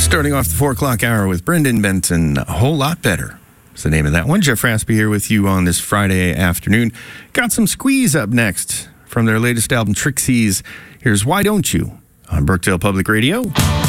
Starting off the 4 o'clock hour with Brendan Benton, A Whole Lot Better. That's the name of that one. Jeff Raspy here with you on this Friday afternoon. Got some Squeeze up next from their latest album, Trixies. Here's Why Don't You on Brookdale Public Radio.